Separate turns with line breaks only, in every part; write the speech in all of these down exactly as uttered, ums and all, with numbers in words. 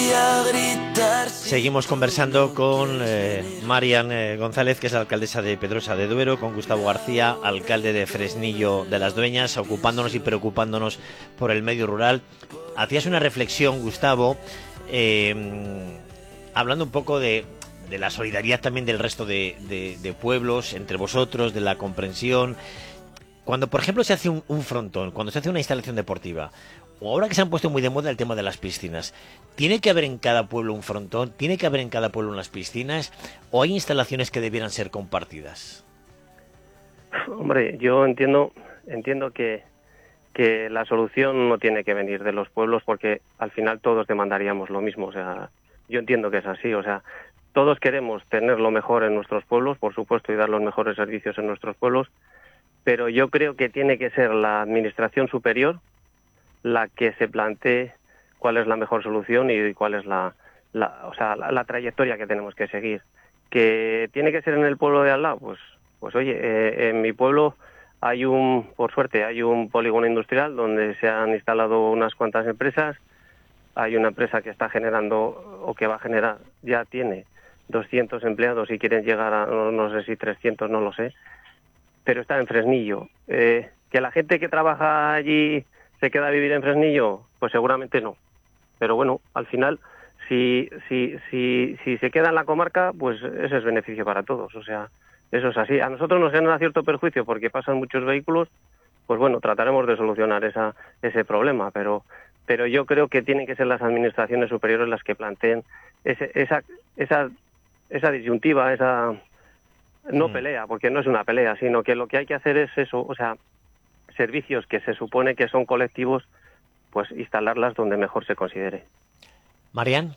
a gritar.
Seguimos conversando con eh, Marian eh, González, que es la alcaldesa de Pedrosa de Duero, con Gustavo García, alcalde de Fresnillo de las Dueñas, ocupándonos y preocupándonos por el medio rural. Hacías una reflexión, Gustavo, eh, hablando un poco de, de la solidaridad también del resto de, de, de pueblos, entre vosotros, de la comprensión. Cuando, por ejemplo, se hace un, un frontón, cuando se hace una instalación deportiva, o ahora que se han puesto muy de moda el tema de las piscinas, ¿tiene que haber en cada pueblo un frontón? ¿Tiene que haber en cada pueblo unas piscinas? ¿O hay instalaciones que debieran ser compartidas?
Hombre, yo entiendo entiendo que, que la solución no tiene que venir de los pueblos, porque al final todos demandaríamos lo mismo. O sea, yo entiendo que es así. O sea, todos queremos tener lo mejor en nuestros pueblos, por supuesto, y dar los mejores servicios en nuestros pueblos, pero yo creo que tiene que ser la administración superior la que se plantee cuál es la mejor solución y cuál es la, la o sea, la, la trayectoria que tenemos que seguir. ¿Que tiene que ser en el pueblo de al lado? Pues, pues oye, eh, en mi pueblo hay un, por suerte, hay un polígono industrial donde se han instalado unas cuantas empresas. Hay una empresa que está generando, o que va a generar, ya tiene doscientos empleados y quieren llegar a, no, no sé si trescientos, no lo sé, pero está en Fresnillo. Eh, ¿que la gente que trabaja allí se queda a vivir en Fresnillo? Pues seguramente no. Pero bueno, al final, si si si si se queda en la comarca, pues ese es beneficio para todos. O sea, eso es así. A nosotros nos genera cierto perjuicio porque pasan muchos vehículos. Pues bueno, trataremos de solucionar esa ese problema, pero pero yo creo que tienen que ser las administraciones superiores las que planteen ese, esa esa esa disyuntiva, esa no mm. pelea, porque no es una pelea, sino que lo que hay que hacer es eso, o sea, servicios que se supone que son colectivos, pues instalarlas donde mejor se considere.
Marian.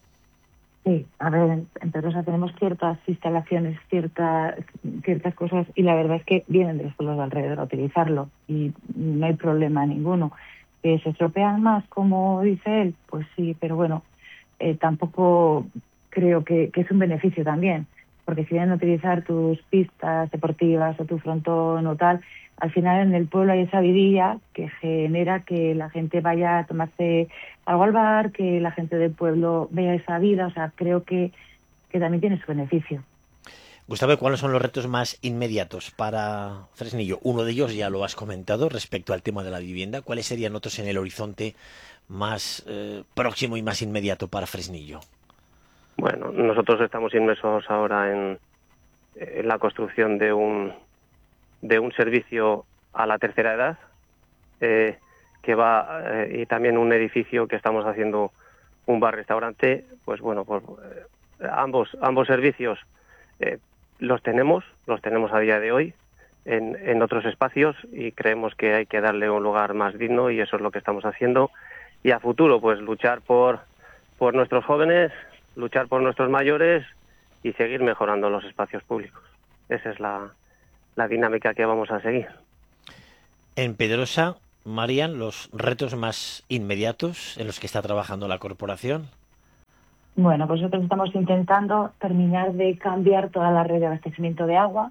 Sí, a ver, en Pedrosa tenemos ciertas instalaciones, ciertas ciertas cosas, y la verdad es que vienen de los pueblos de alrededor a utilizarlo y no hay problema ninguno. ¿Que se estropean más, como dice él? Pues sí, pero bueno, eh, tampoco creo que, que es un beneficio también, porque si vienen a utilizar tus pistas deportivas o tu frontón o tal, al final en el pueblo hay esa vidilla que genera que la gente vaya a tomarse algo al bar, que la gente del pueblo vea esa vida. O sea, creo que, que también tiene su beneficio.
Gustavo, ¿cuáles son los retos más inmediatos para Fresnillo? Uno de ellos ya lo has comentado respecto al tema de la vivienda. ¿Cuáles serían otros en el horizonte más eh, próximo y más inmediato para Fresnillo?
Bueno, nosotros estamos inmersos ahora en, en la construcción de un de un servicio a la tercera edad, eh, que va, eh, y también un edificio que estamos haciendo un bar-restaurante. Pues bueno, pues, eh, ambos ambos servicios eh, los tenemos, los tenemos a día de hoy en, en otros espacios, y creemos que hay que darle un lugar más digno, y eso es lo que estamos haciendo. Y a futuro, pues luchar por, por nuestros jóvenes, luchar por nuestros mayores y seguir mejorando los espacios públicos. Esa es la la dinámica que vamos a seguir.
En Pedrosa, Marian, los retos más inmediatos en los que está trabajando la corporación.
Bueno, pues nosotros estamos intentando terminar de cambiar toda la red de abastecimiento de agua,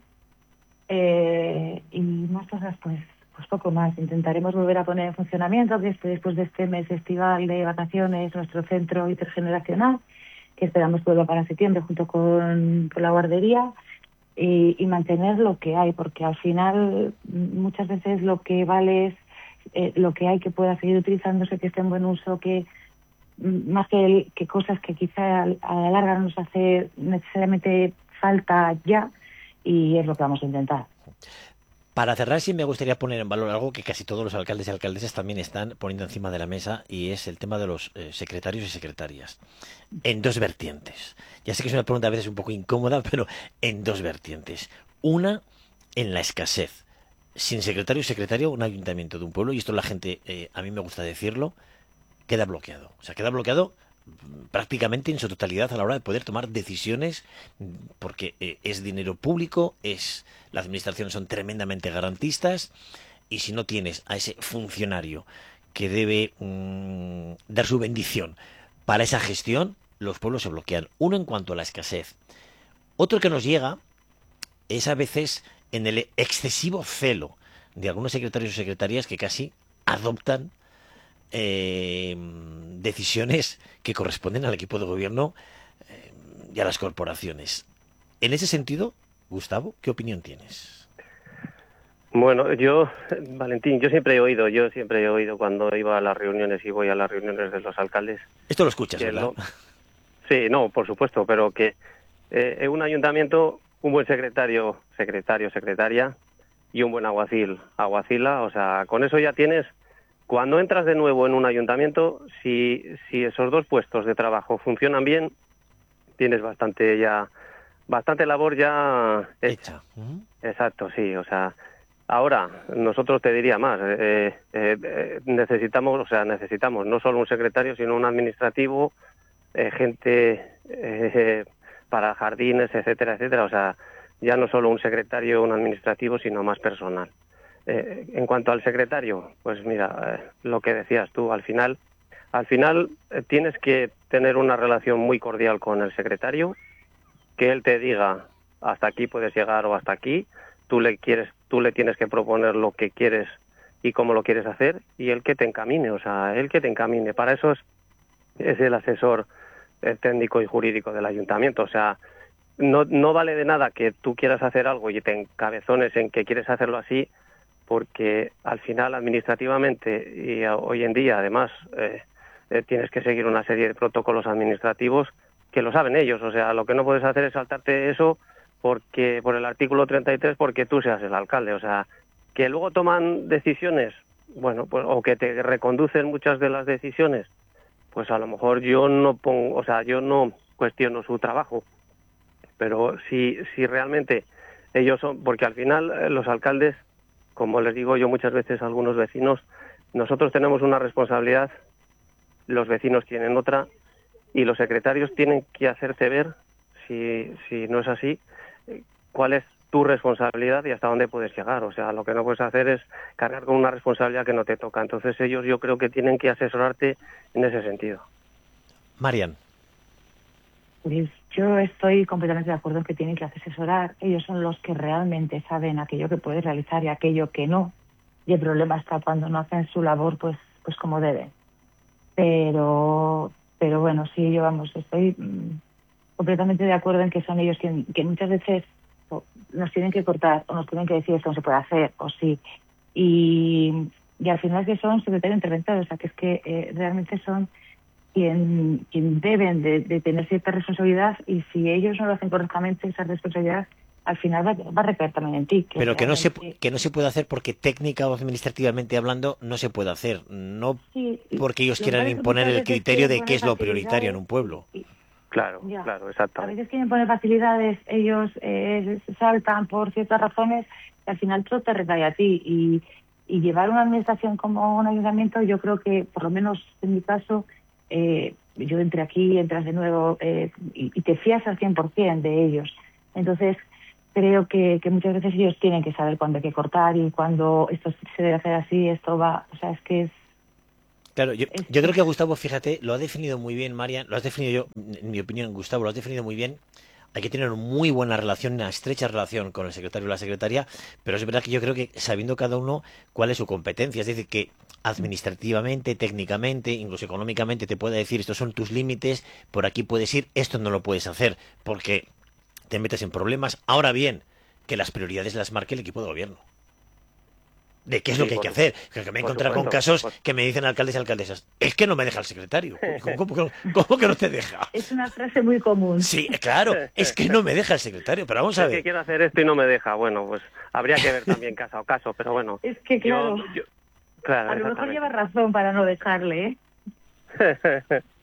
eh, y más cosas, pues, pues poco más. Intentaremos volver a poner en funcionamiento después, después de este mes estival de vacaciones nuestro centro intergeneracional, que esperamos vuelva para septiembre junto con, con la guardería. Y, y mantener lo que hay, porque al final muchas veces lo que vale es eh, lo que hay, que pueda seguir utilizándose, que esté en buen uso, que más que, el, que cosas que quizá a la larga no nos hace necesariamente falta ya, y es lo que vamos a intentar.
Para cerrar, sí me gustaría poner en valor algo que casi todos los alcaldes y alcaldesas también están poniendo encima de la mesa, y es el tema de los eh, secretarios y secretarias. En dos vertientes. Ya sé que es una pregunta a veces un poco incómoda, pero en dos vertientes. Una, en la escasez. Sin secretario y secretario, un ayuntamiento de un pueblo, y esto la gente, eh, a mí me gusta decirlo, queda bloqueado. O sea, queda bloqueado prácticamente en su totalidad a la hora de poder tomar decisiones, porque eh, es dinero público, es las administraciones son tremendamente garantistas, y si no tienes a ese funcionario que debe mmm, dar su bendición para esa gestión, los pueblos se bloquean. Uno en cuanto a la escasez. Otro que nos llega es a veces en el excesivo celo de algunos secretarios o secretarias que casi adoptan eh, decisiones que corresponden al equipo de gobierno eh, y a las corporaciones. En ese sentido, Gustavo, ¿qué opinión tienes?
Bueno, yo, Valentín, yo siempre he oído, yo siempre he oído cuando iba a las reuniones y voy a las reuniones de los alcaldes.
Esto lo escuchas, ¿verdad?
Lo, sí, no, por supuesto, pero que eh, en un ayuntamiento, un buen secretario, secretario, secretaria y un buen alguacil, alguacila, o sea, con eso ya tienes, cuando entras de nuevo en un ayuntamiento, si, si esos dos puestos de trabajo funcionan bien, tienes bastante ya, bastante labor ya hecha.
hecha. Uh-huh.
Exacto, sí, o sea, ahora nosotros te diría más, eh, eh, eh, necesitamos, o sea, necesitamos no solo un secretario, sino un administrativo, eh, gente eh, para jardines, etcétera, etcétera, o sea, ya no solo un secretario, un administrativo, sino más personal. Eh, en cuanto al secretario, pues mira, eh, lo que decías tú, al final, al final eh, tienes que tener una relación muy cordial con el secretario, que él te diga hasta aquí puedes llegar o hasta aquí, tú le quieres, tú le tienes que proponer lo que quieres y cómo lo quieres hacer, y él que te encamine, o sea, él que te encamine. Para eso es, es el asesor eh, técnico y jurídico del ayuntamiento, o sea, no, no vale de nada que tú quieras hacer algo y te encabezones en que quieres hacerlo así, porque al final administrativamente y a, hoy en día además eh, eh, tienes que seguir una serie de protocolos administrativos que lo saben ellos, o sea, lo que no puedes hacer es saltarte eso porque por el artículo treinta y tres porque tú seas el alcalde, o sea, que luego toman decisiones, bueno, pues o que te reconducen muchas de las decisiones, pues a lo mejor yo no pongo, o sea, yo no cuestiono su trabajo, pero si si realmente ellos son, porque al final eh, los alcaldes, como les digo yo muchas veces a algunos vecinos, nosotros tenemos una responsabilidad, los vecinos tienen otra, y los secretarios tienen que hacerte ver, si, si no es así, cuál es tu responsabilidad y hasta dónde puedes llegar. O sea, lo que no puedes hacer es cargar con una responsabilidad que no te toca. Entonces ellos yo creo que tienen que asesorarte en ese sentido.
Marian.
Pues yo estoy completamente de acuerdo en que tienen que asesorar. Ellos son los que realmente saben aquello que puedes realizar y aquello que no. Y el problema está cuando no hacen su labor pues pues como deben. Pero pero bueno, sí, yo vamos, estoy mmm, completamente de acuerdo en que son ellos quien, que muchas veces nos tienen que cortar o nos tienen que decir esto no se puede hacer o sí. Y, y al final que son secretarios interventores, o sea, que es que eh, realmente son quien, quien deben de, de tener cierta responsabilidad, y si ellos no lo hacen correctamente, esa responsabilidad al final va, va a recaer también en ti.
Que Pero que no, se, que no se puede hacer porque técnica o administrativamente hablando no se puede hacer, no sí, porque ellos quieran imponer el criterio de qué es lo prioritario en un pueblo.
Y, Claro, ya. claro, exactamente.
A veces quieren poner facilidades, ellos eh, saltan por ciertas razones y al final todo te recae a ti. Y, y llevar una administración como un ayuntamiento, yo creo que, por lo menos en mi caso, eh, yo entré aquí, entras de nuevo eh, y, y te fías al cien por ciento de ellos. Entonces, creo que, que muchas veces ellos tienen que saber cuándo hay que cortar y cuándo esto se debe hacer así, esto va, o sea, es que es...
Claro, yo, yo creo que Gustavo, fíjate, lo ha definido muy bien, Marian, lo has definido yo, en mi opinión, Gustavo, lo has definido muy bien. Hay que tener una muy buena relación, una estrecha relación con el secretario o la secretaria, pero es verdad que yo creo que sabiendo cada uno cuál es su competencia, es decir, que administrativamente, técnicamente, incluso económicamente te puede decir estos son tus límites, por aquí puedes ir, esto no lo puedes hacer, porque te metes en problemas. Ahora bien, que las prioridades las marque el equipo de gobierno. De qué es sí, lo que hay que hacer. Que me he encontrado con casos por... que me dicen alcaldes y alcaldesas, es que no me deja el secretario. ¿Cómo, cómo, cómo que no te deja?
Es una frase muy común.
Sí, claro, es que no me deja el secretario, pero vamos a
es
ver.
que quiero hacer esto y no me deja. Bueno, pues habría que ver también caso a caso, pero bueno.
Es que claro,
yo, yo, claro
a lo mejor lleva razón para no dejarle,
¿eh?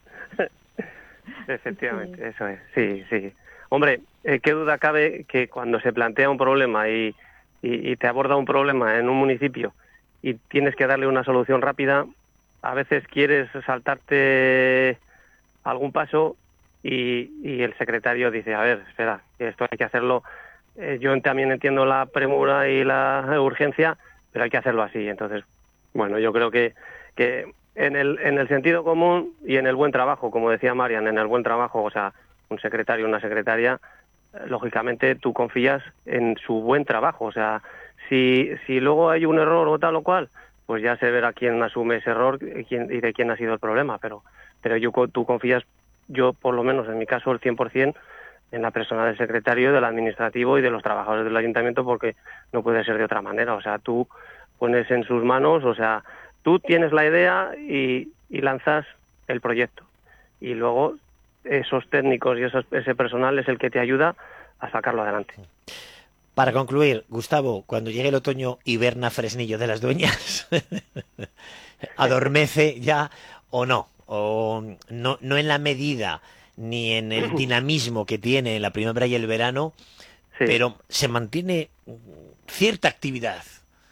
Efectivamente, sí. Eso es, sí, sí. Hombre, eh, qué duda cabe que cuando se plantea un problema y Y, y te aborda un problema en un municipio y tienes que darle una solución rápida, a veces quieres saltarte algún paso y, y el secretario dice, a ver, espera, esto hay que hacerlo, eh, yo también entiendo la premura y la urgencia, pero hay que hacerlo así. Entonces, bueno, yo creo que, que en el, en el sentido común y en el buen trabajo, como decía Marian, en el buen trabajo, o sea, un secretario, una secretaria, lógicamente tú confías en su buen trabajo, o sea, si si luego hay un error o tal o cual, pues ya se verá quién asume ese error y, quién, y de quién ha sido el problema, pero pero yo tú confías, yo por lo menos en mi caso el cien por ciento en la persona del secretario, del administrativo y de los trabajadores del ayuntamiento, porque no puede ser de otra manera. O sea, tú pones en sus manos, o sea, tú tienes la idea y, y lanzas el proyecto, y luego esos técnicos y esos, ese personal es el que te ayuda a sacarlo adelante.
Para concluir, Gustavo, cuando llegue el otoño, hiberna Fresnillo de las Dueñas. ¿Adormece ya o no? O no, no en la medida ni en el dinamismo que tiene en la primavera y el verano, sí, pero se mantiene cierta actividad.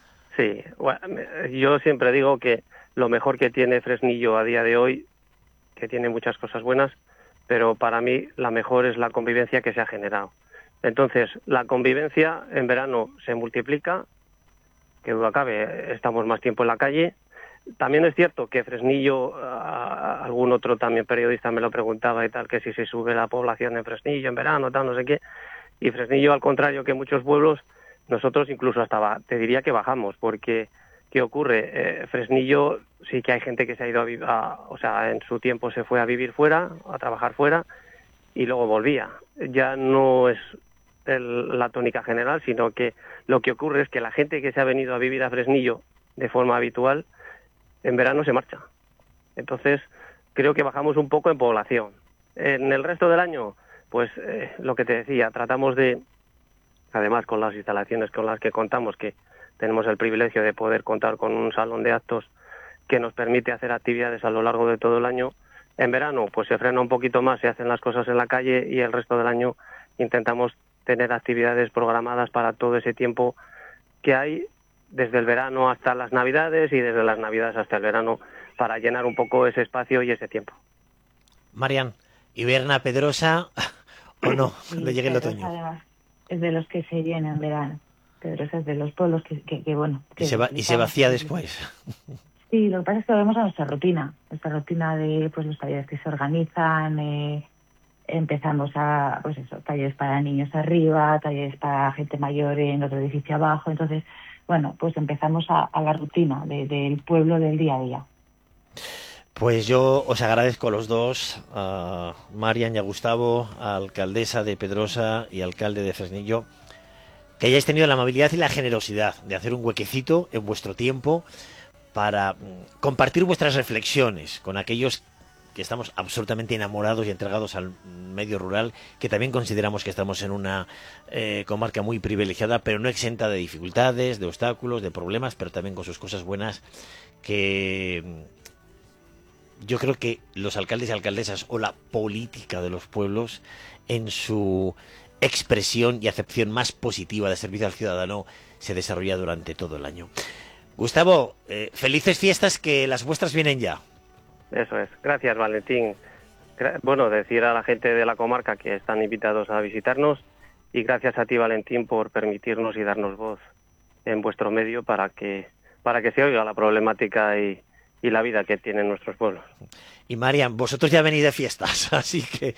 Sí, bueno, yo siempre digo que lo mejor que tiene Fresnillo a día de hoy, que tiene muchas cosas buenas, pero para mí la mejor es la convivencia que se ha generado. Entonces, la convivencia en verano se multiplica, que duda cabe, estamos más tiempo en la calle. También es cierto que Fresnillo, a, algún otro también periodista me lo preguntaba y tal, que si se sube la población en Fresnillo en verano, tal, no sé qué. Y Fresnillo, al contrario que muchos pueblos, nosotros incluso hasta, te diría que bajamos, porque, ¿qué ocurre? Eh, Fresnillo sí que hay gente que se ha ido a vivir, o sea, en su tiempo se fue a vivir fuera, a trabajar fuera, y luego volvía. Ya no es el, la tónica general, sino que lo que ocurre es que la gente que se ha venido a vivir a Fresnillo de forma habitual, en verano se marcha. Entonces, creo que bajamos un poco en población. En el resto del año, pues eh, lo que te decía, tratamos de, además con las instalaciones con las que contamos, que tenemos el privilegio de poder contar con un salón de actos que nos permite hacer actividades a lo largo de todo el año. En verano, pues se frena un poquito más, se hacen las cosas en la calle, y el resto del año intentamos tener actividades programadas para todo ese tiempo que hay, desde el verano hasta las Navidades y desde las Navidades hasta el verano, para llenar un poco ese espacio y ese tiempo.
Marian, ¿hiberna Pedrosa o no,
sí,
cuando llegue el otoño?
Además, es de los que se llenan en verano. Pedrosa es de los pueblos que, que, que bueno... Que
y, se va, y se vacía después.
Sí, lo que pasa es que volvemos a nuestra rutina, nuestra rutina de pues los talleres que se organizan, eh, empezamos a, pues eso, talleres para niños arriba, talleres para gente mayor en otro edificio abajo, entonces, bueno, pues empezamos a, a la rutina de, del pueblo del día a día.
Pues yo os agradezco a los dos, a Marian y a Gustavo, a alcaldesa de Pedrosa y alcalde de Fresnillo, que hayáis tenido la amabilidad y la generosidad de hacer un huequecito en vuestro tiempo para compartir vuestras reflexiones con aquellos que estamos absolutamente enamorados y entregados al medio rural, que también consideramos que estamos en una eh, comarca muy privilegiada, pero no exenta de dificultades, de obstáculos, de problemas, pero también con sus cosas buenas, que yo creo que los alcaldes y alcaldesas o la política de los pueblos, en su expresión y acepción más positiva de servicio al ciudadano, se desarrolla durante todo el año. Gustavo, eh, felices fiestas, que las vuestras vienen ya.
Eso es. Gracias, Valentín. Gra- bueno, decir a la gente de la comarca que están invitados a visitarnos, y gracias a ti, Valentín, por permitirnos y darnos voz en vuestro medio para que para que se oiga la problemática y, y la vida que tienen nuestros pueblos.
Y Marian, vosotros ya venís de fiestas, así que